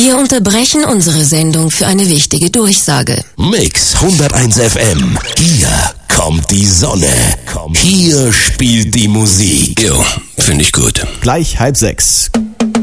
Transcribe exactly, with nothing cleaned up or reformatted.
Wir unterbrechen unsere Sendung für eine wichtige Durchsage. Mix hunderteins F M. Hier kommt die Sonne. Hier spielt die Musik. Jo, finde ich gut. Gleich halb sechs.